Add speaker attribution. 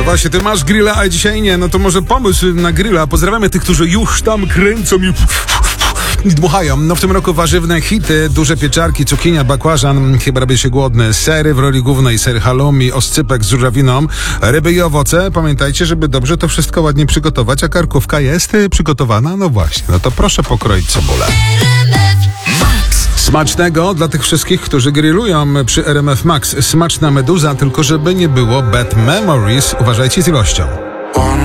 Speaker 1: właśnie, ty masz grilla, a dzisiaj nie, no to może pomysł na grilla. Pozdrawiamy tych, którzy już tam kręcą i dmuchają. No w tym roku warzywne hity, duże pieczarki, cukinia, bakłażan, chyba robię się głodny, sery w roli głównej, ser halloumi, oscypek z żurawiną, ryby i owoce. Pamiętajcie, żeby dobrze to wszystko ładnie przygotować, a karkówka jest przygotowana? No właśnie, no to proszę pokroić cebulę. Smacznego dla tych wszystkich, którzy grillują przy RMF Max. Smaczna meduza, tylko żeby nie było bad memories. Uważajcie z ilością.